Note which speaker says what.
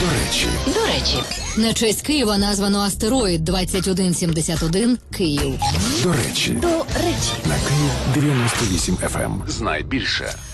Speaker 1: До речі,
Speaker 2: На честь Києва названо астероїд 2171 Київ.
Speaker 1: до речі,
Speaker 2: До речі.
Speaker 1: на Київ 98 FM. Знай більше.